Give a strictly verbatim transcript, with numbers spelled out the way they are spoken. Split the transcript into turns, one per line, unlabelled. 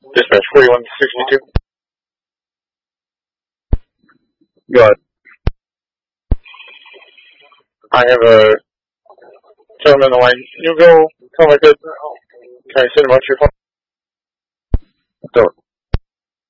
Dispatch forty-one sixty-two.
Go ahead.
I have a gentleman on the line. You go tell my kid. Can I send him out to your phone?
Don't.